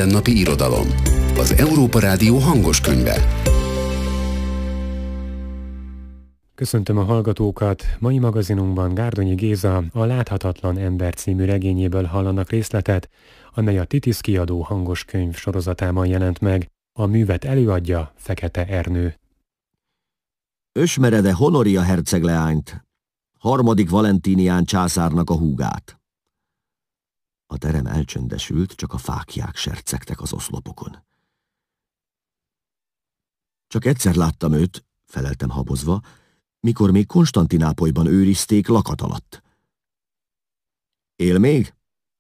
Mindennapi irodalom. Az Európa Rádió hangos könyve. Köszöntöm a hallgatókat! Mai magazinunkban Gárdonyi Géza a Láthatatlan ember című regényéből hallanak részletet, amely a Titis kiadó hangos könyv sorozatában jelent meg. A művet előadja Fekete Ernő. Ösmerede Honoria hercegleányt, 3. Valentinián császárnak a húgát. A terem elcsöndesült, csak a fáklyák sercegtek az oszlopokon. Csak egyszer láttam őt, feleltem habozva, mikor még Konstantinápolyban őrizték lakat alatt. Él még?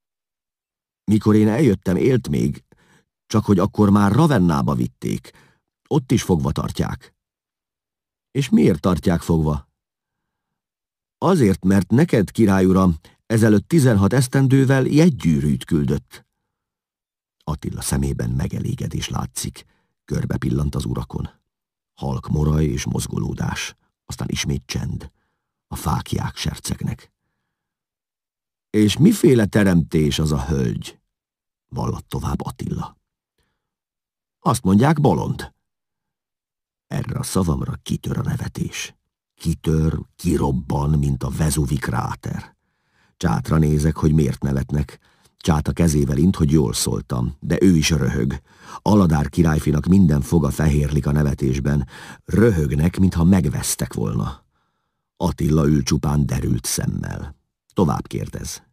Mikor én eljöttem, élt még, csak hogy akkor már Ravennába vitték, ott is fogva tartják. És miért tartják fogva? Azért, mert neked, király uram, ezelőtt 16 esztendővel jegygyűrűt küldött. Attila szemében megelégedés látszik, körbe pillant az urakon. Halk moraj és mozgolódás, aztán ismét csend. A fáklyák sercegnek. És miféle teremtés az a hölgy? Vallat tovább Attila. Azt mondják, bolond. Erre a szavamra kitör a nevetés. Kitör, kirobban, mint a Vezuvi kráter. Csátra nézek, hogy miért nevetnek. Csáta kezével int, hogy jól szóltam, de ő is röhög. Aladár királyfinak minden foga fehérlik a nevetésben. Röhögnek, mintha megvesztek volna. Attila ül csupán derült szemmel. Tovább kérdez.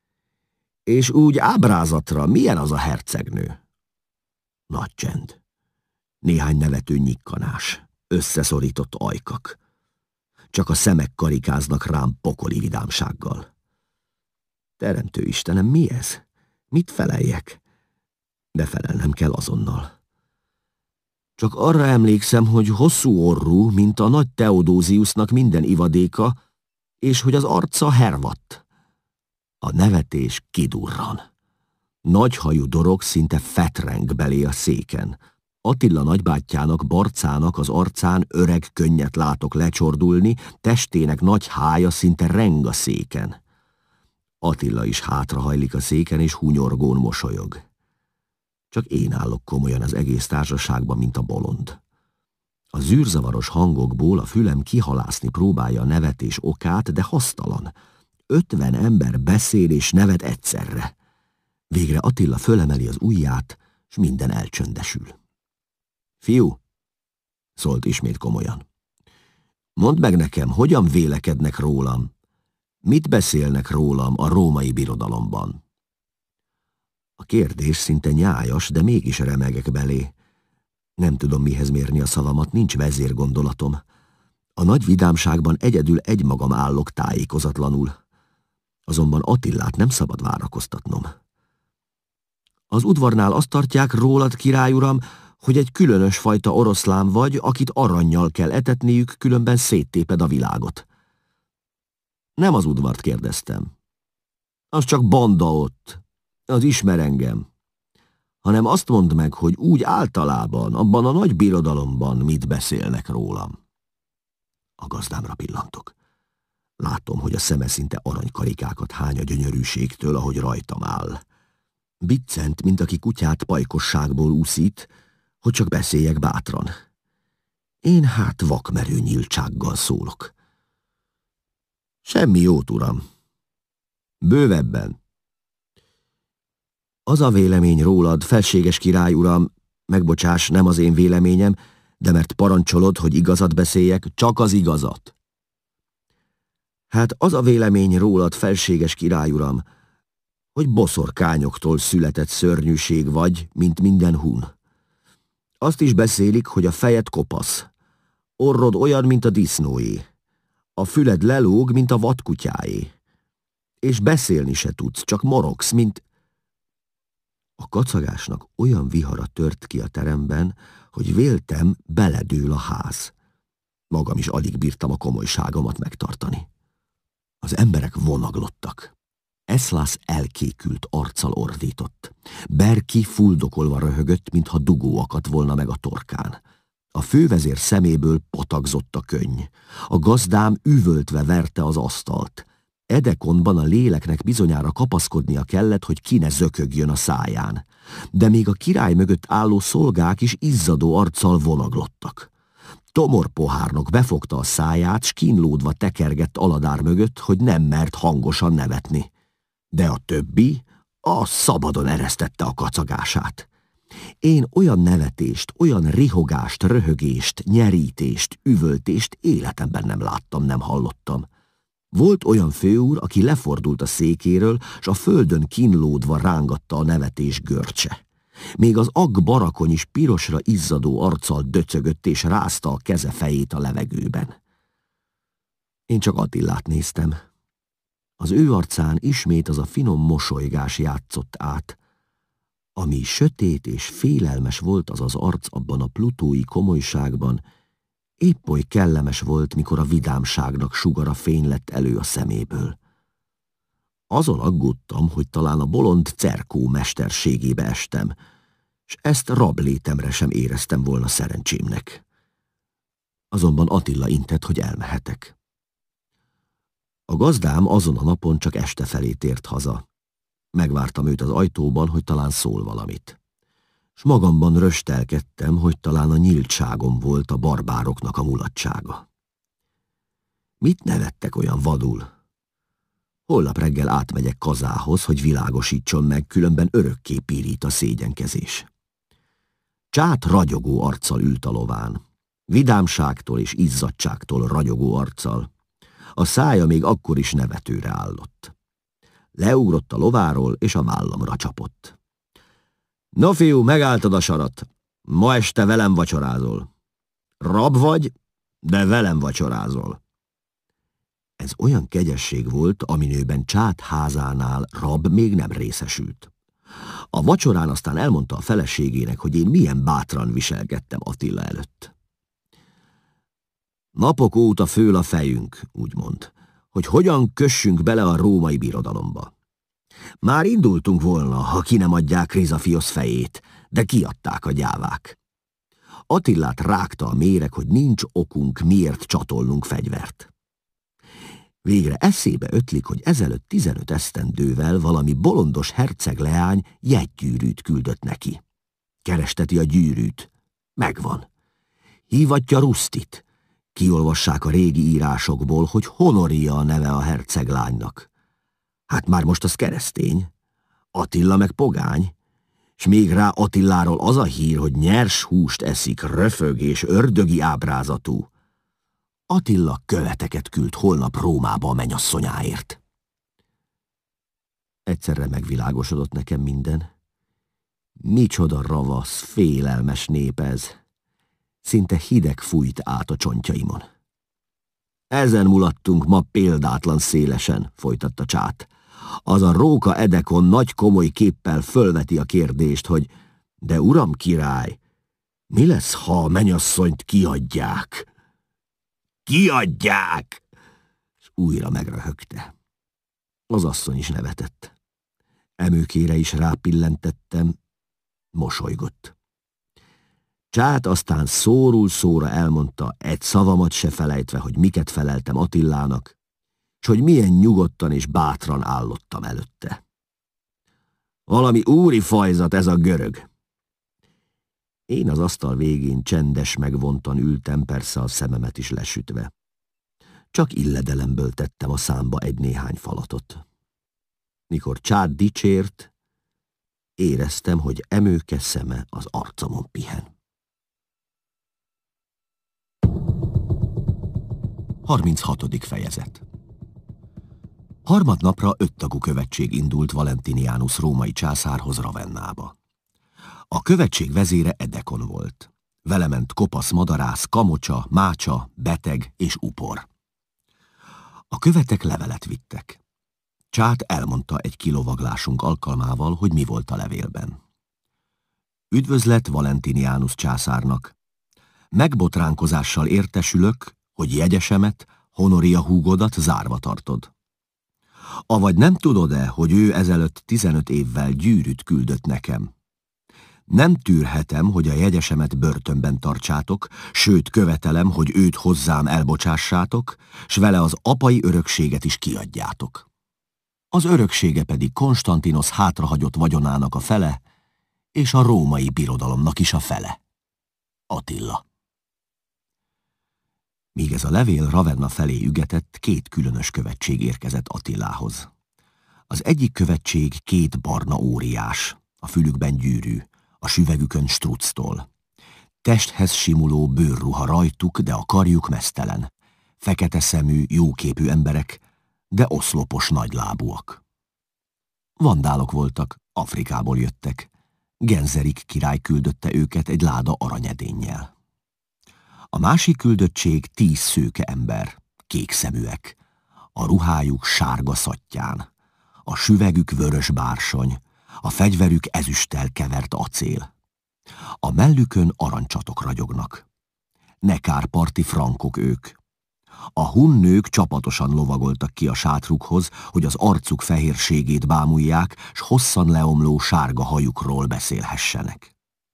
És úgy ábrázatra milyen az a hercegnő? Nagy csend. Néhány nevető nyikkanás. Összeszorított ajkak. Csak a szemek karikáznak rám pokoli vidámsággal. Teremtő Istenem, mi ez? Mit feleljek? De felelnem kell azonnal. Csak arra emlékszem, hogy hosszú orrú, mint a nagy Theodósiusnak minden ivadéka, és hogy az arca hervadt. A nevetés kidurran. Nagyhajú dorog szinte fetreng belé a széken. Attila nagybátyjának, Barcának az arcán öreg könnyet látok lecsordulni, testének nagy hája szinte reng a széken. Attila is hátrahajlik a széken, és hunyorgón mosolyog. Csak én állok komolyan az egész társaságban, mint a bolond. A zűrzavaros hangokból a fülem kihalászni próbálja a nevetés okát, de hasztalan. 50 ember beszél és nevet egyszerre. Végre Attila fölemeli az ujját, s minden elcsöndesül. Fiú, szólt ismét komolyan. Mondd meg nekem, hogyan vélekednek rólam? Mit beszélnek rólam a római birodalomban? A kérdés szinte nyájas, de mégis remegek belé. Nem tudom mihez mérni a szavamat, nincs vezérgondolatom. A nagy vidámságban egyedül egymagam állok tájékozatlanul. Azonban Attilát nem szabad várakoztatnom. Az udvarnál azt tartják rólad, király uram, hogy egy különös fajta oroszlán vagy, akit arannyal kell etetniük, különben széttéped a világot. Nem az udvart kérdeztem. Az csak banda ott, az ismer engem. Hanem azt mondd meg, hogy úgy általában, abban a nagy birodalomban mit beszélnek rólam. A gazdámra pillantok. Látom, hogy a szeme szinte aranykarikákat hány a gyönyörűségtől, ahogy rajtam áll. Biccent, mint aki kutyát pajkosságból úszít, hogy csak beszéljek bátran. Én hát vakmerő nyíltsággal szólok. Semmi jót, uram. Bővebben. Az a vélemény rólad, felséges király uram, megbocsáss, nem az én véleményem, de mert parancsolod, hogy igazat beszéljek, csak az igazat. Hát az a vélemény rólad, felséges király uram, hogy boszorkányoktól született szörnyűség vagy, mint minden hun. Azt is beszélik, hogy a fejed kopasz, orrod olyan, mint a disznóé, a füled lelóg, mint a vadkutyáé, és beszélni se tudsz, csak morogsz, mint... A kacagásnak olyan vihara tört ki a teremben, hogy véltem, beledől a ház. Magam is alig bírtam a komolyságomat megtartani. Az emberek vonaglottak. Eszlász elkékült arccal ordított. Berki fuldokolva röhögött, mintha dugó akadt volna meg a torkán. A fővezér szeméből patakzott a könny. A gazdám üvöltve verte az asztalt. Edekonban a léleknek bizonyára kapaszkodnia kellett, hogy ki ne zökögjön a száján, de még a király mögött álló szolgák is izzadó arccal vonaglottak. Tomor pohárnok befogta a száját, s kínlódva tekergett Aladár mögött, hogy nem mert hangosan nevetni. De a többi, az szabadon eresztette a kacagását. Én olyan nevetést, olyan rihogást, röhögést, nyerítést, üvöltést életemben nem láttam, nem hallottam. Volt olyan főúr, aki lefordult a székéről, s a földön kínlódva rángatta a nevetés görcse. Még az agg barakony is pirosra izzadó arccal döcögött és rázta a keze fejét a levegőben. Én csak Attillát néztem. Az ő arcán ismét az a finom mosolygás játszott át, ami sötét és félelmes volt az az arc abban a plutói komolyságban, épp oly kellemes volt, mikor a vidámságnak sugara fény lett elő a szeméből. Azon aggódtam, hogy talán a bolond Cerkó mesterségébe estem, s ezt rablétemre sem éreztem volna szerencsémnek. Azonban Attila intett, hogy elmehetek. A gazdám azon a napon csak este felé tért haza. Megvártam őt az ajtóban, hogy talán szól valamit. S magamban röstelkedtem, hogy talán a nyíltságom volt a barbároknak a mulatsága. Mit nevettek olyan vadul? Holnap reggel átmegyek Kazához, hogy világosítson meg, különben örökké pirít a szégyenkezés. Csát ragyogó arccal ült a lován. Vidámságtól és izzadságtól ragyogó arccal. A szája még akkor is nevetőre állott. Leugrott a lováról, és a vállamra csapott. No fiú, megálltad a sarat. Ma este velem vacsorázol. Rab vagy, de velem vacsorázol. Ez olyan kegyesség volt, aminőben Csát házánál rab még nem részesült. A vacsorán aztán elmondta a feleségének, hogy én milyen bátran viselkedtem Attila előtt. Napok óta föl a fejünk, úgymond, hogy hogyan kössünk bele a római birodalomba. Már indultunk volna, ha ki nem adják Krizafiosz fejét, de kiadták a gyávák. Attillát rágta a méreg, hogy nincs okunk, miért csatolnunk fegyvert. Végre eszébe ötlik, hogy ezelőtt 15 esztendővel valami bolondos hercegleány jegygyűrűt küldött neki. Keresteti a gyűrűt. Megvan. Hívatja Rusztit. Kiolvassák a régi írásokból, hogy Honoria a neve a herceglánynak. Hát már most az keresztény. Attila meg pogány. S még rá Attiláról az a hír, hogy nyers húst eszik, röfög és ördögi ábrázatú. Attila követeket küld holnap Rómába a mennyasszonyáért. Egyszerre megvilágosodott nekem minden. Micsoda ravasz, félelmes nép ez. Szinte hideg fújt át a csontjaimon. Ezen mulattunk ma példátlan szélesen, folytatta Csát. Az a róka Edekon nagy komoly képpel fölveti a kérdést, hogy de uram király, mi lesz, ha a mennyasszonyt kiadják? Kiadják! És újra megröhögte. Az asszony is nevetett. Emőkére is rápillentettem, mosolygott. Csát aztán szóról szóra elmondta, egy szavamat se felejtve, hogy miket feleltem Attilának, s hogy milyen nyugodtan és bátran állottam előtte. Valami úri fajzat ez a görög. Én az asztal végén csendes megvontan ültem, persze a szememet is lesütve. Csak illedelemből tettem a számba egy-néhány falatot. Mikor Csát dicsért, éreztem, hogy emőke szeme az arcomon pihen. 36. fejezet. Harmadnapra 5 tagú követség indult Valentinianus római császárhoz Ravennába. A követség vezére Edekon volt. Vele ment kopasz madarász, kamocsa, mácsa, beteg és upor. A követek levelet vittek. Csát elmondta egy kilovaglásunk alkalmával, hogy mi volt a levélben. Üdvözlet Valentinianus császárnak. Megbotránkozással értesülök, hogy jegyesemet, Honoria húgodat zárva tartod. Avagy nem tudod-e, hogy ő ezelőtt 15 évvel gyűrűt küldött nekem? Nem tűrhetem, hogy a jegyesemet börtönben tartsátok, sőt követelem, hogy őt hozzám elbocsássátok, s vele az apai örökséget is kiadjátok. Az öröksége pedig Konstantinosz hátrahagyott vagyonának a fele, és a római birodalomnak is a fele. Attila. Míg ez a levél Ravenna felé ügetett, 2 különös követség érkezett Attilához. Az egyik követség 2 barna óriás, a fülükben gyűrű, a süvegükön structól. Testhez simuló bőrruha rajtuk, de a karjuk meztelen. Fekete szemű, jóképű emberek, de oszlopos nagylábúak. Vandálok voltak, Afrikából jöttek. Genzerik király küldötte őket egy láda aranyedénnyel. A másik küldöttség 10 szőke ember, kék szeműek. A ruhájuk sárga szattyán, a süvegük vörös bársony, a fegyverük ezüsttel kevert acél. A mellükön arancsatok ragyognak. Nekárparti frankok ők. A hun nők csapatosan lovagoltak ki a sátrukhoz, hogy az arcuk fehérségét bámulják, s hosszan leomló sárga hajukról beszélhessenek.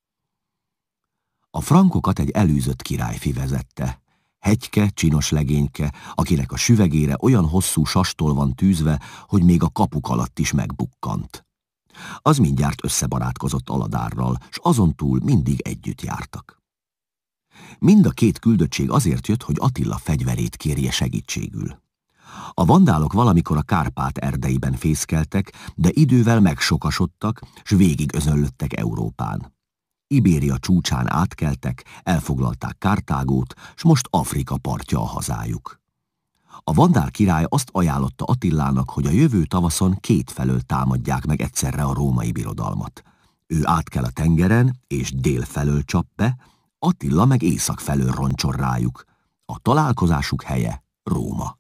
A frankokat egy elűzött királyfi vezette. Hegyke, csinos legényke, akinek a süvegére olyan hosszú sastól van tűzve, hogy még a kapuk alatt is megbukkant. Az mindjárt összebarátkozott Aladárral, s azon túl mindig együtt jártak. Mind a 2 küldöttség azért jött, hogy Attila fegyverét kérje segítségül. A vandálok valamikor a Kárpát erdeiben fészkeltek, de idővel megsokasodtak, s végig özönlöttek Európán. Ibéria csúcsán átkeltek, elfoglalták Kartágót, s most Afrika partja a hazájuk. A vandál király azt ajánlotta Attilának, hogy a jövő tavaszon 2 felől támadják meg egyszerre a római birodalmat. Ő átkel a tengeren, és dél felől csap be, Attila meg észak felől roncsol rájuk. A találkozásuk helye Róma.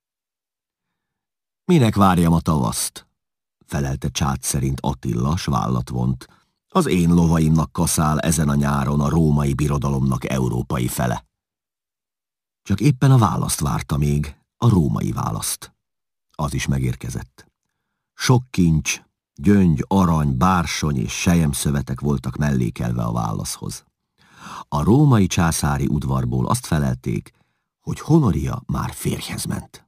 Minek várjam a tavaszt? Felelte csát szerint Attila, s vállat vont. Az én lovaimnak kaszál ezen a nyáron a római birodalomnak európai fele. Csak éppen a választ várta még, a római választ. Az is megérkezett. Sok kincs, gyöngy, arany, bársony és selyemszövetek voltak mellékelve a válaszhoz. A római császári udvarból azt felelték, hogy Honoria már férjhez ment.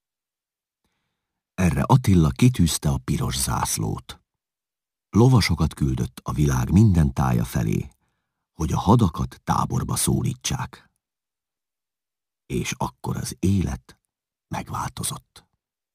Erre Attila kitűzte a piros zászlót. Lovasokat küldött a világ minden tája felé, hogy a hadakat táborba szólítsák. És akkor az élet megváltozott.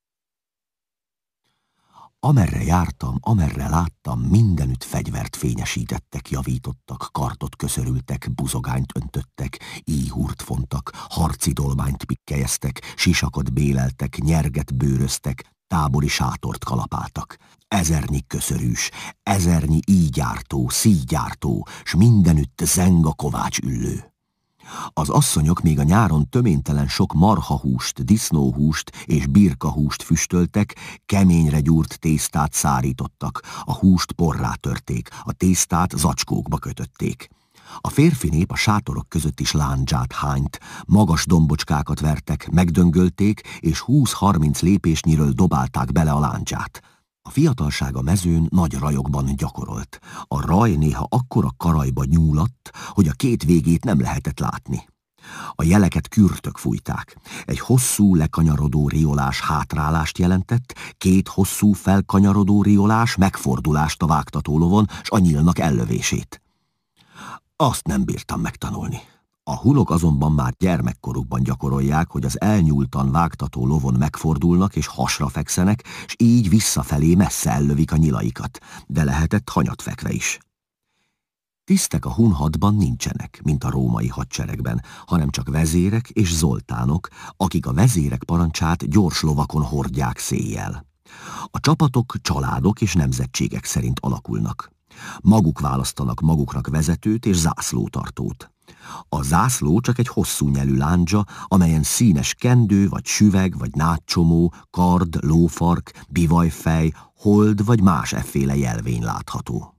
Amerre jártam, amerre láttam, mindenütt fegyvert fényesítettek, javítottak, kardot köszörültek, buzogányt öntöttek, íhúrt fontak, harci dolmányt pikkelyeztek, sisakot béleltek, nyerget bőröztek, tábori sátort kalapáltak. 1000 köszörűs, 1000 ígyártó, szígyártó, s mindenütt zeng a kovács üllő. Az asszonyok még a nyáron töménytelen sok marhahúst, disznóhúst és birkahúst füstöltek, keményre gyúrt tésztát szárítottak, a húst porrá törték, a tésztát zacskókba kötötték. A férfi nép a sátorok között is lándzsát hányt, magas dombocskákat vertek, megdöngölték, és 20-30 lépésnyiről dobálták bele a lándzsát. A fiatalság a mezőn nagy rajokban gyakorolt. A raj néha akkora karajba nyúlatt, hogy a 2 végét nem lehetett látni. A jeleket kürtök fújták. Egy hosszú lekanyarodó riolás hátrálást jelentett, 2 hosszú felkanyarodó riolás megfordulást a vágtató lovon, s a nyílnak ellövését. Azt nem bírtam megtanulni. A hunok azonban már gyermekkorukban gyakorolják, hogy az elnyúltan vágtató lovon megfordulnak és hasra fekszenek, s így visszafelé messze ellövik a nyilaikat, de lehetett hanyatfekve is. Tisztek a hun hadban nincsenek, mint a római hadseregben, hanem csak vezérek és zoltánok, akik a vezérek parancsát gyors lovakon hordják széjjel. A csapatok családok és nemzetségek szerint alakulnak. Maguk választanak maguknak vezetőt és zászlótartót. A zászló csak egy hosszú nyelű lándzsa, amelyen színes kendő, vagy süveg, vagy nádcsomó, kard, lófark, bivajfej, hold vagy más efféle jelvény látható.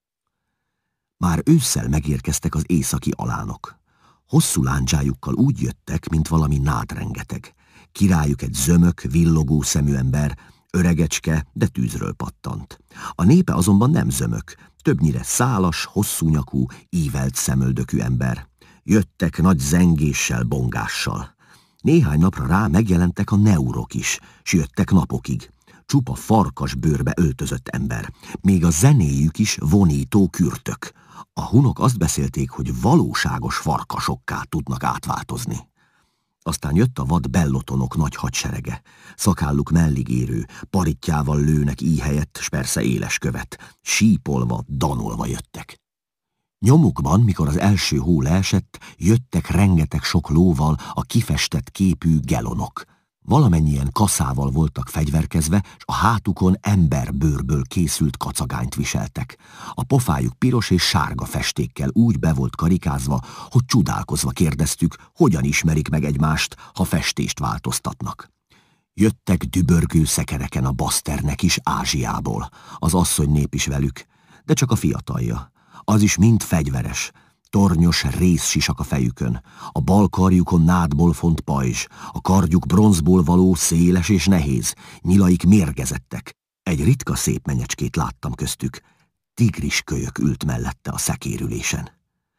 Már ősszel megérkeztek az északi alánok. Hosszú lándzsájukkal úgy jöttek, mint valami nádrengeteg. Királyuk egy zömök, villogó szemű ember, öregecske, de tűzről pattant. A népe azonban nem zömök, többnyire szálas, hosszúnyakú, ívelt szemöldökű ember. Jöttek nagy zengéssel, bongással. Néhány napra rá megjelentek a neurok is, s jöttek napokig. Csupa farkas bőrbe öltözött ember. Még a zenéjük is vonító kürtök. A hunok azt beszélték, hogy valóságos farkasokká tudnak átváltozni. Aztán jött a vad bellotonok nagy hadserege. Szakálluk mellig érő, parittyával lőnek íj helyett, s persze éles követ. Sípolva, danolva jöttek. Nyomukban, mikor az első hó leesett, jöttek rengeteg sok lóval a kifestett képű gelonok. Valamennyien kaszával voltak fegyverkezve, s a hátukon emberbőrből készült kacagányt viseltek. A pofájuk piros és sárga festékkel úgy be volt karikázva, hogy csodálkozva kérdeztük, hogyan ismerik meg egymást, ha festést változtatnak. Jöttek dübörgő szekereken a baszternek is Ázsiából, az asszonynép is velük, de csak a fiatalja. Az is mind fegyveres, tornyos rézsisak a fejükön, a bal karjukon nádból font pajzs, a kardjuk bronzból való, széles és nehéz, nyilaik mérgezettek. Egy ritka szép menyecskét láttam köztük, tigriskölyök ült mellette a szekérülésen.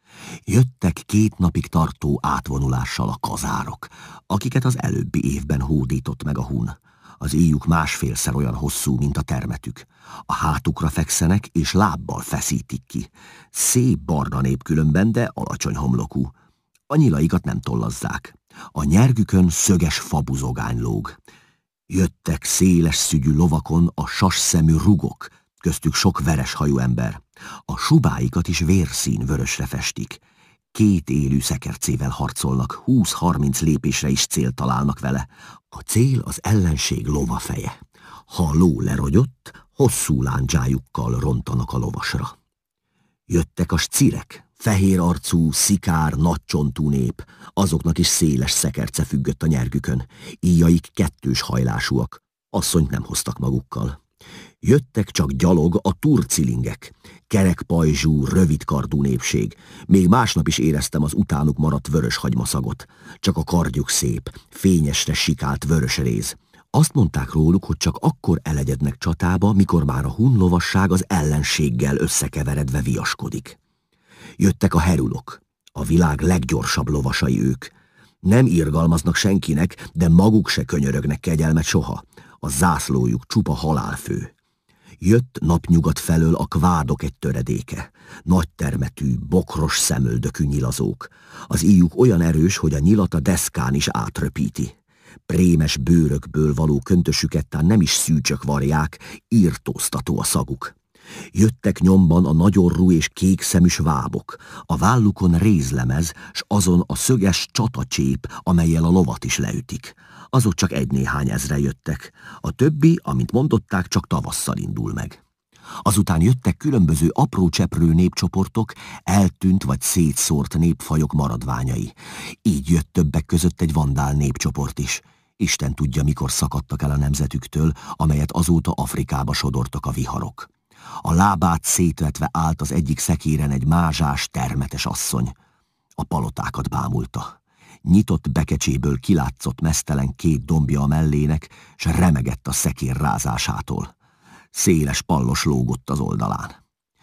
Jöttek 2 napig tartó átvonulással a kazárok, akiket az előbbi évben hódított meg a hun. Az éjük 1,5-szer olyan hosszú, mint a termetük. A hátukra fekszenek, és lábbal feszítik ki. Szép barna nép különben, de alacsony homlokú. A nyilaikat nem tollazzák. A nyergükön szöges fabuzogány lóg. Jöttek széles szügyű lovakon a sasszemű rugok, köztük sok veres hajú ember. A subáikat is vérszín vörösre festik. 2 élő szekercével harcolnak, 20-30 lépésre is célt találnak vele. A cél az ellenség lovafeje. Ha a ló lerogyott, hosszú lándzsájukkal rontanak a lovasra. Jöttek a scirek, fehér arcú, szikár, nagycsontú nép, azoknak is széles szekerce függött a nyergükön. Íjaik 2 hajlásúak, asszonyt nem hoztak magukkal. Jöttek csak gyalog a turcilingek, kerekpajzsú, rövidkardú népség. Még másnap is éreztem az utánuk maradt vörös hagymaszagot. Csak a kardjuk szép, fényesre sikált vörös réz. Azt mondták róluk, hogy csak akkor elegyednek csatába, mikor már a hun lovasság az ellenséggel összekeveredve viaskodik. Jöttek a herulok, a világ leggyorsabb lovasai ők. Nem irgalmaznak senkinek, de maguk se könyörögnek kegyelmet soha. A zászlójuk csupa halálfő. Jött napnyugat felől a kvádok egy töredéke. Nagy termetű, bokros szemöldökű nyilazók. Az íjuk olyan erős, hogy a nyilat a deszkán is átröpíti. Prémes bőrökből való köntösüket tán nem is szűcsök varják, írtóztató a szaguk. Jöttek nyomban a nagyorrú és kék szeműs vábok, a vállukon rézlemez, s azon a szöges csatacsép, amellyel a lovat is leütik. Azok csak 1-néhány ezre jöttek, a többi, amint mondották, csak tavasszal indul meg. Azután jöttek különböző apró cseprő népcsoportok, eltűnt vagy szétszórt népfajok maradványai. Így jött többek között egy vandál népcsoport is. Isten tudja, mikor szakadtak el a nemzetüktől, amelyet azóta Afrikába sodortak a viharok. A lábát szétvetve állt az egyik szekéren egy mázsás, termetes asszony. A palotákat bámulta. Nyitott bekecséből kilátszott meztelen 2 dombja a mellének, s remegett a szekér rázásától. Széles pallos lógott az oldalán.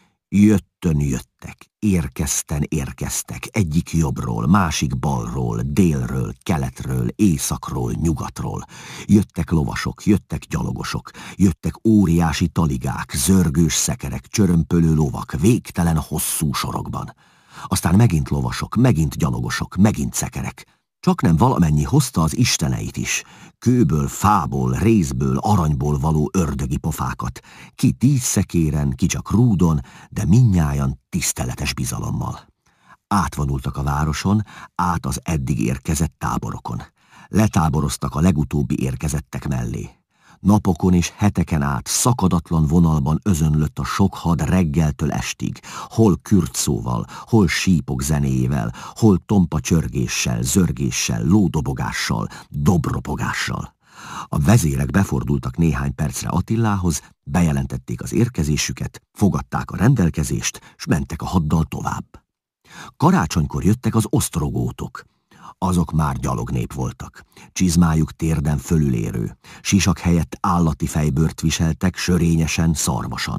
Jöttön jöttek, érkeztek, egyik jobbról, másik balról, délről, keletről, északról, nyugatról. Jöttek lovasok, jöttek gyalogosok, jöttek óriási taligák, zörgős szekerek, csörömpölő lovak, végtelen hosszú sorokban. Aztán megint lovasok, megint gyalogosok, megint szekerek. Csaknem valamennyi hozta az isteneit is, kőből, fából, rézből, aranyból való ördögi pofákat, ki 10 szekéren, ki csak rúdon, de mindnyájan tiszteletes bizalommal. Átvonultak a városon, át az eddig érkezett táborokon. Letáboroztak a legutóbbi érkezettek mellé. Napokon és heteken át szakadatlan vonalban özönlött a sok had reggeltől estig, hol kürtszóval, hol sípok zenéjével, hol tompa csörgéssel, zörgéssel, lódobogással, dobropogással. A vezérek befordultak néhány percre Attilához, bejelentették az érkezésüket, fogadták a rendelkezést, s mentek a haddal tovább. Karácsonykor jöttek az osztrogótok. Azok már gyalognép voltak. Csizmájuk térden fölülérő. Sisak helyett állati fejbőrt viseltek, sörényesen, szarvasan.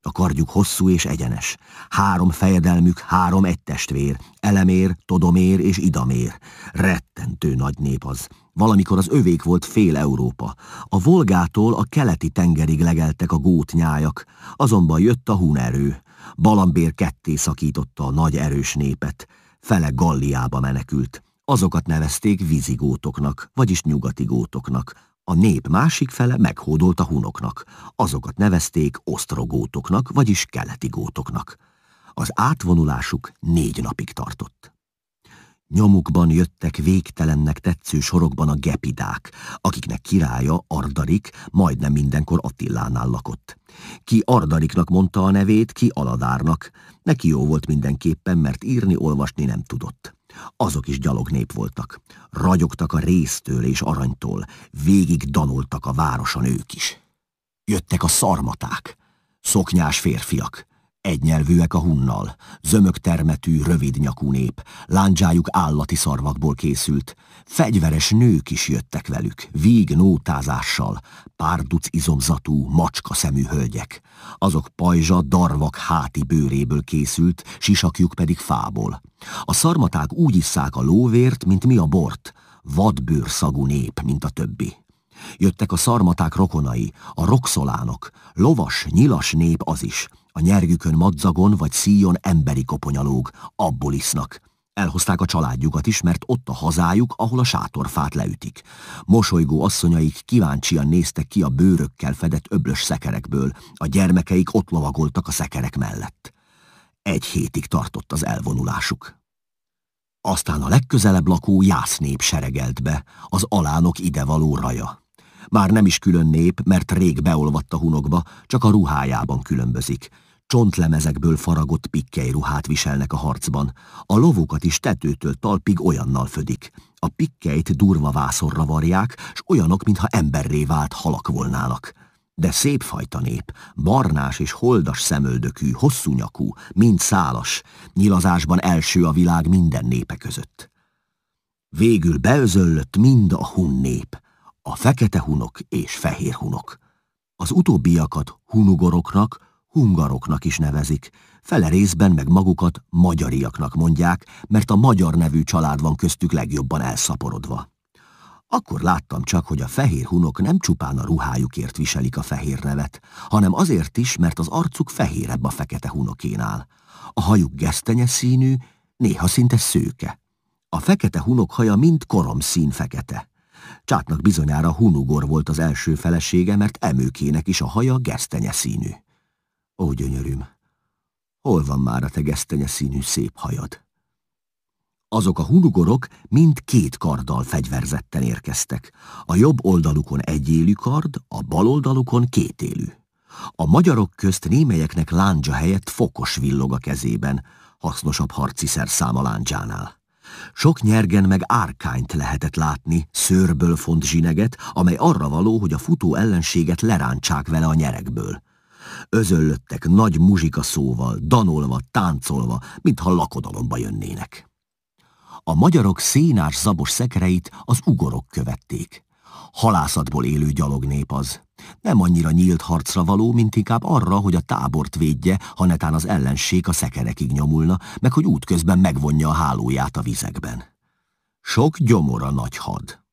A kardjuk hosszú és egyenes. 3 fejedelmük, 3 egytestvér, Elemér, Todomér és Idamér. Rettentő nagy nép az. Valamikor az övék volt fél Európa. A Volgától a keleti tengerig legeltek a gót nyájak, azonban jött a hun erő. Balambér ketté szakította a nagy erős népet. Fele Galliába menekült. Azokat nevezték vizigótoknak, vagyis nyugati gótoknak. A nép másik fele meghódolt a hunoknak. Azokat nevezték osztrogótoknak, vagyis keleti gótoknak. Az átvonulásuk 4 napig tartott. Nyomukban jöttek végtelennek tetsző sorokban a gepidák, akiknek királya, Ardarik, majdnem mindenkor Attilánál lakott. Ki Ardariknak mondta a nevét, ki Aladárnak. Neki jó volt mindenképpen, mert írni, olvasni nem tudott. Azok is gyalognép voltak. Ragyogtak a réztől és aranytól, végig danoltak a városon ők is. Jöttek a szarmaták, szoknyás férfiak, egynyelvűek a hunnal, zömöktermetű, rövid nyakú nép, lándzsájuk állati szarvakból készült, fegyveres nők is jöttek velük, víg nótázással, párduc izomzatú, macska szemű hölgyek. Azok pajzsa, darvak háti bőréből készült, sisakjuk pedig fából. A szarmaták úgy isszák a lóvért, mint mi a bort, vadbőrszagú nép, mint a többi. Jöttek a szarmaták rokonai, a roxolánok, lovas, nyilas nép az is. A nyergükön madzagon vagy szíjon emberi koponyalóg, abból isznak. Elhozták a családjukat is, mert ott a hazájuk, ahol a sátorfát leütik. Mosolygó asszonyaik kíváncsian néztek ki a bőrökkel fedett öblös szekerekből, a gyermekeik ott lovagoltak a szekerek mellett. 1 hétig tartott az elvonulásuk. Aztán a legközelebb lakó jásznép seregelt be, az alánok idevaló raja. Már nem is külön nép, mert rég beolvadt a hunokba, csak a ruhájában különbözik. Csontlemezekből faragott pikkely ruhát viselnek a harcban. A lovokat is tetőtől talpig olyannal födik. A pikkelyt durva vászorra varják, s olyanok, mintha emberré vált halak volnának. De szép fajta nép, barnás és holdas szemöldökű, hosszú nyakú, mind szálas, nyilazásban első a világ minden népe között. Végül beözöllött mind a hun nép, a fekete hunok és fehér hunok. Az utóbbiakat hunugoroknak, hungaroknak is nevezik, fele részben meg magukat magyariaknak mondják, mert a magyar nevű család van köztük legjobban elszaporodva. Akkor láttam csak, hogy a fehér hunok nem csupán a ruhájukért viselik a fehér nevet, hanem azért is, mert az arcuk fehérebb a fekete hunokénál. A hajuk gesztenye színű, néha szinte szőke. A fekete hunok haja mind koromszín fekete. Csátnak bizonyára hunugor volt az első felesége, mert emőkének is a haja gesztenye színű. Ó, gyönyörűm, hol van már a te gesztenye színű szép hajad? Azok a hunugorok mind 2 karddal fegyverzetten érkeztek. A jobb oldalukon 1 élű kard, a bal oldalukon 2 élű. A magyarok közt némelyeknek lándzsa helyett fokos villog a kezében, hasznosabb harci szerszám a lándzsánál. Sok nyergen meg árkányt lehetett látni, szőrből font zsineget, amely arra való, hogy a futó ellenséget lerántsák vele a nyerekből. Özöllöttek nagy muzsika szóval, danolva, táncolva, mintha lakodalomba jönnének. A magyarok szénás zabos szekereit az ugorok követték. Halászatból élő gyalognép az. Nem annyira nyílt harcra való, mint inkább arra, hogy a tábort védje, ha netán az ellenség a szekerekig nyomulna, meg hogy útközben megvonja a hálóját a vizekben. Sok gyomora nagy had.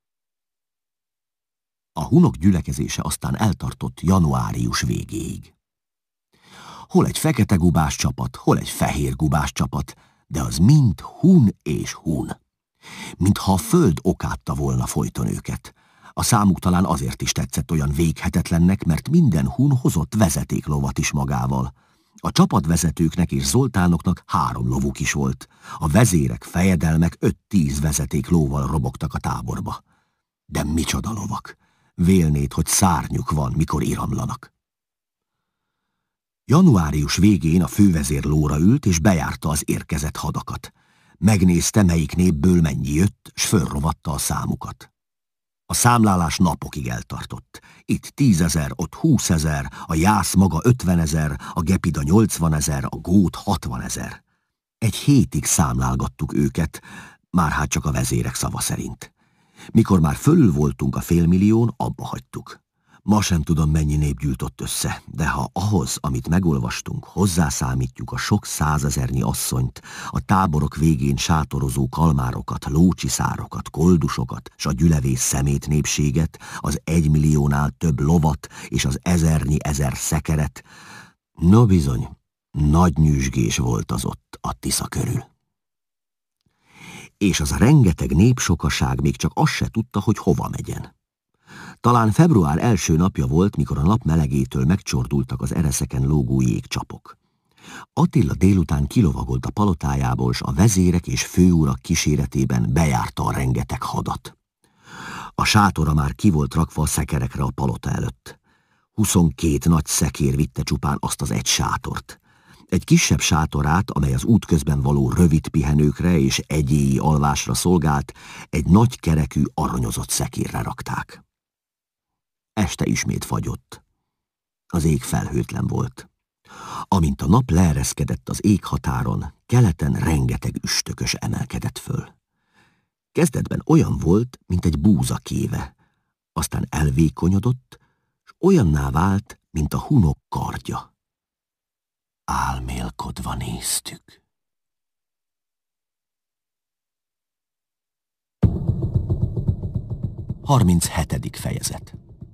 A hunok gyülekezése aztán eltartott januárius végéig. Hol egy fekete gubás csapat, hol egy fehér gubás csapat, de az mind hun és hun. Mintha a föld okátta volna folyton őket. A számuk talán azért is tetszett olyan véghetetlennek, mert minden hun hozott vezetéklovat is magával. A csapatvezetőknek és zoltánoknak 3 lovuk is volt. A vezérek, fejedelmek 5-10 vezetéklóval robogtak a táborba. De micsoda lovak! Vélnéd, hogy szárnyuk van, mikor iramlanak. Januárius végén a fővezér lóra ült, és bejárta az érkezett hadakat. Megnézte, melyik népből mennyi jött, s fölrovatta a számukat. A számlálás napokig eltartott. Itt 10 000, ott 20 000, a jász maga 50 000, a gepida 80 000, a gót 60 000. 1 hétig számlálgattuk őket, már hát csak a vezérek szava szerint. Mikor már fölül voltunk a 500 000, abba hagytuk. Ma sem tudom, mennyi nép gyűlt ott össze, de ha ahhoz, amit megolvastunk, hozzászámítjuk a sok százezernyi asszonyt, a táborok végén sátorozó kalmárokat, lócsiszárokat, koldusokat, s a gyülevész szemét népséget, az 1 milliónál több lovat és az ezer szekeret, no bizony, nagy nyüzsgés volt az ott a Tisza körül. És az a rengeteg népsokaság még csak azt se tudta, hogy hova megyen. Talán február első napja volt, mikor a nap melegétől megcsordultak az ereszeken lógó jégcsapok. Attila délután kilovagolt a palotájából, s a vezérek és főurak kíséretében bejárta a rengeteg hadat. A sátora már ki volt rakva a szekerekre a palota előtt. 22 nagy szekér vitte csupán azt az egy sátort. Egy kisebb sátorát, amely az útközben való rövid pihenőkre és egyéi alvásra szolgált, egy nagy kerekű aranyozott szekérre rakták. Este ismét fagyott. Az ég felhőtlen volt. Amint a nap leereszkedett az éghatáron, keleten rengeteg üstökös emelkedett föl. Kezdetben olyan volt, mint egy búzakéve, aztán elvékonyodott, s olyanná vált, mint a hunok kardja. Álmélkodva néztük. Harminchetedik fejezet.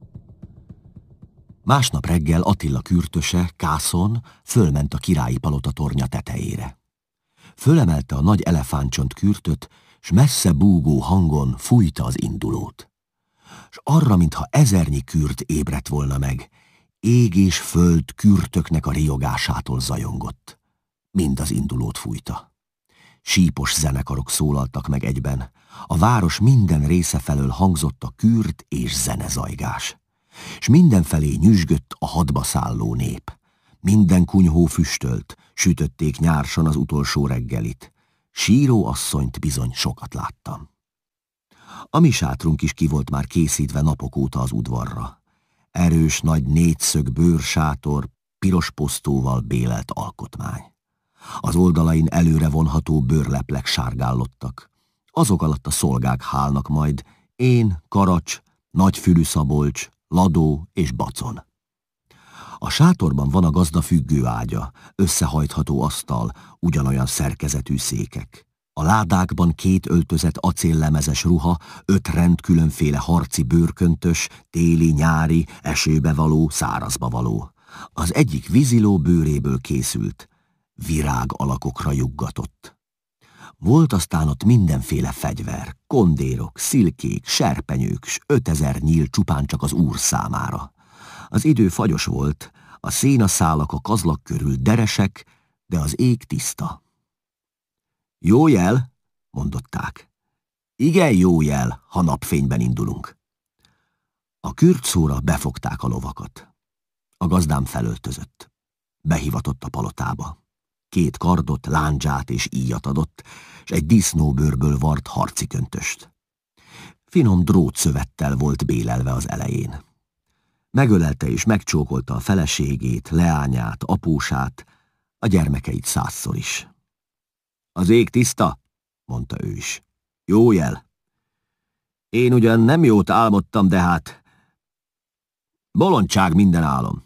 Másnap reggel Attila kürtöse, Kászon fölment a királyi palota tornya tetejére. Fölemelte a nagy elefántcsont kürtöt, s messze búgó hangon fújta az indulót. S arra, mintha ezernyi kürt ébredt volna meg, ég és föld kürtöknek a riogásától zajongott. Mind az indulót fújta. Sípos zenekarok szólaltak meg egyben. A város minden része felől hangzott a kürt és zenezajgás. S mindenfelé nyüzsgött a hadba szálló nép. Minden kunyhó füstölt, sütötték nyársan az utolsó reggelit. Síró asszonyt bizony sokat láttam. A mi sátrunk is ki volt már készítve napok óta az udvarra. Erős nagy négyszög bőrsátor, piros posztóval bélelt alkotmány. Az oldalain előre vonható bőrleplek sárgállottak. Azok alatt a szolgák hálnak majd, én, Karacs, Nagyfülű Szabolcs, Ladó és Bacon. A sátorban van a gazda függőágya, összehajtható asztal, ugyanolyan szerkezetű székek. A ládákban 2 öltözett acéllemezes ruha, 5 rendkülönféle harci bőrköntös, téli, nyári, esőbe való, szárazba való. Az egyik víziló bőréből készült, virág alakokra juggatott. Volt aztán ott mindenféle fegyver, kondérok, szilkék, serpenyők, s 5000 nyíl csupán csak az úr számára. Az idő fagyos volt, a szénaszálak a kazlak körül deresek, de az ég tiszta. Jó jel, mondották. Igen jó jel, ha napfényben indulunk. A kürtszóra befogták a lovakat. A gazdám felöltözött. Behivatott a palotába. 2 kardot, lándzsát és íjat adott, s egy disznóbőrből vart harci köntöst. Finom drótszövettel volt bélelve az elején. Megölelte és megcsókolta a feleségét, leányát, apósát, a gyermekeit 100-szor is. Az ég tiszta, mondta ő is. Jó jel. Én ugyan nem jót álmodtam, de hát bolondság minden álom.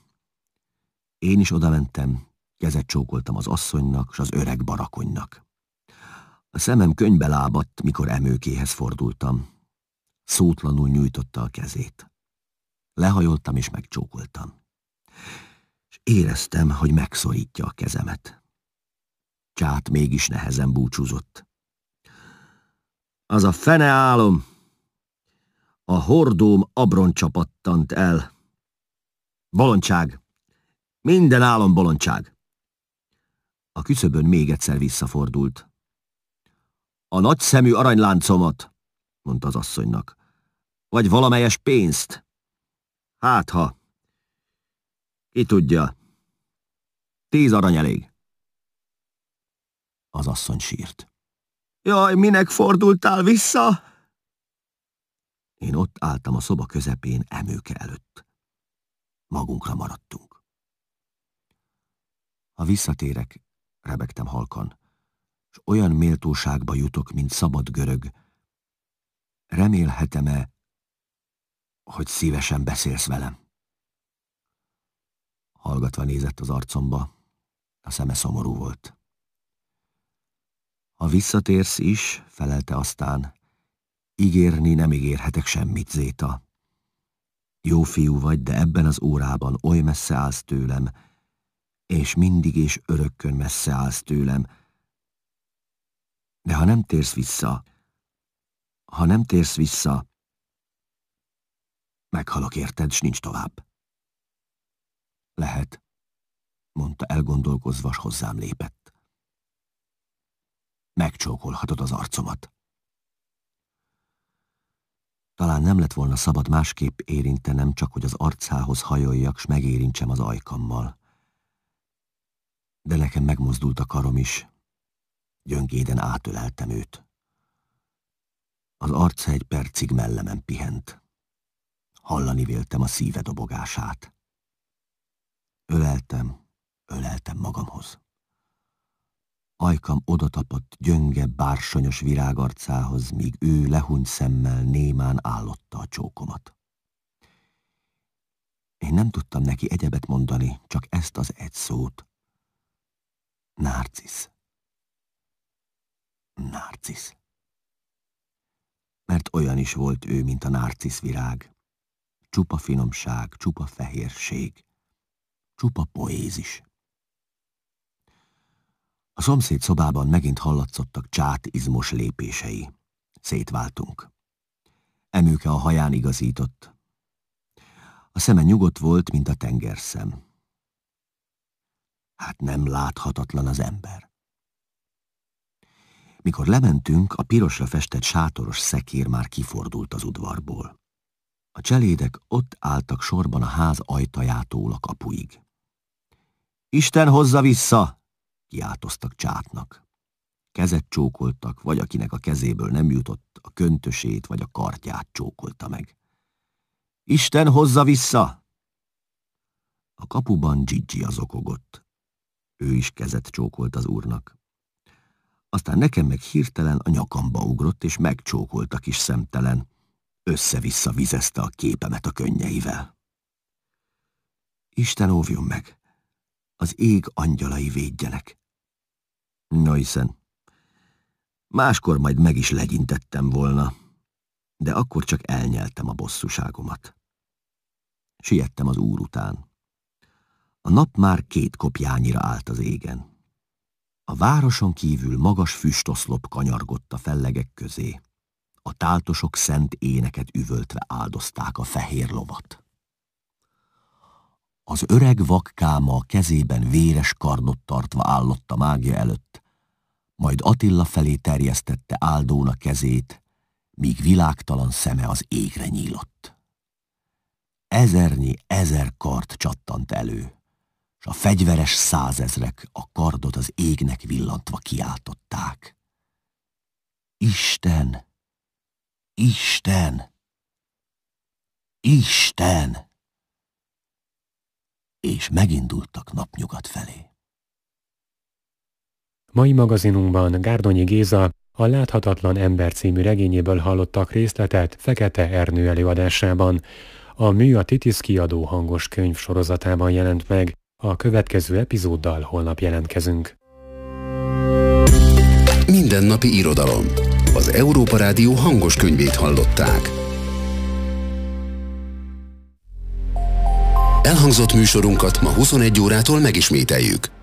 Én is odamentem, kezet csókoltam az asszonynak s az öreg barakonynak. A szemem könnybe lábadt, mikor emőkéhez fordultam. Szótlanul nyújtotta a kezét. Lehajoltam és megcsókoltam. És éreztem, hogy megszorítja a kezemet. Csát mégis nehezen búcsúzott. Az a fene álom! A hordóm abroncsa pattant el. Bolondság! Minden álom bolondság! A küszöbön még egyszer visszafordult. A nagyszemű aranyláncomat, mondta az asszonynak, vagy valamelyes pénzt. Hát ha, ki tudja, 10 arany elég. Az asszony sírt. Jaj, minek fordultál vissza? Én ott álltam a szoba közepén emőke előtt. Magunkra maradtunk. Ha visszatérek, rebegtem halkan, s olyan méltóságba jutok, mint szabad görög, remélhetem-e, hogy szívesen beszélsz velem? Hallgatva nézett az arcomba, a szeme szomorú volt. Ha visszatérsz is, felelte aztán, ígérni nem ígérhetek semmit, Zéta. Jó fiú vagy, de ebben az órában oly messze állsz tőlem, és mindig és örökkön messze állsz tőlem. De ha nem térsz vissza, meghalok érted, s nincs tovább. Lehet, mondta elgondolkozva, s hozzám lépett. Megcsókolhatod az arcomat. Talán nem lett volna szabad másképp érintenem, csak hogy az arcához hajoljak, s megérintsem az ajkammal. De nekem megmozdult a karom is. Gyöngéden átöleltem őt. Az arca egy percig mellemen pihent. Hallani véltem a szíve dobogását. Öleltem magamhoz. Ajkam odatapadt gyönge, bársonyos virágarcához, míg ő lehúnyt szemmel némán állotta a csókomat. Én nem tudtam neki egyebet mondani, csak ezt az egy szót. Nárcisz. Nárcisz. Mert olyan is volt ő, mint a nárciszvirág. Csupa finomság, csupa fehérség, csupa poézis. A szomszéd szobában megint hallatszottak Csát izmos lépései. Szétváltunk. Emőke a haján igazított. A szeme nyugodt volt, mint a tengerszem. Hát nem láthatatlan az ember. Mikor lementünk, a pirosra festett sátoros szekér már kifordult az udvarból. A cselédek ott álltak sorban a ház ajtajától a kapuig. Isten hozza vissza! Kiáltoztak Csátnak. Kezet csókoltak, vagy akinek a kezéből nem jutott, a köntösét vagy a kartját csókolta meg. Isten hozza vissza! A kapuban Gigi azokogott. Ő is kezet csókolt az úrnak. Aztán nekem meg hirtelen a nyakamba ugrott, és megcsókolta kis szemtelen. Össze-vissza vizezte a képemet a könnyeivel. Isten óvjon meg! Az ég angyalai védjenek. No hiszen, máskor majd meg is legyintettem volna, de akkor csak elnyeltem a bosszúságomat. Siettem az úr után. A nap már 2 kopjányira állt az égen. A városon kívül magas füstoszlop kanyargott a fellegek közé. A táltosok szent éneket üvöltve áldozták a fehér lovat. Az öreg vakkáma a kezében véres kardot tartva állott a mágia előtt, majd Attila felé terjesztette áldón a kezét, míg világtalan szeme az égre nyílott. Ezernyi ezer kard csattant elő, s a fegyveres 100 000-ek a kardot az égnek villantva kiáltották. Isten! Isten! Isten! És megindultak napnyugat felé. Mai magazinunkban Gárdonyi Géza a Láthatatlan ember című regényéből hallottak részletet Fekete Ernő előadásában. A mű a Titisz kiadó hangos könyv sorozatában jelent meg. A következő epizóddal holnap jelentkezünk. Mindennapi irodalom. Az Európa Rádió hangos könyvét hallották. Elhangzott műsorunkat ma 21 órától megismételjük.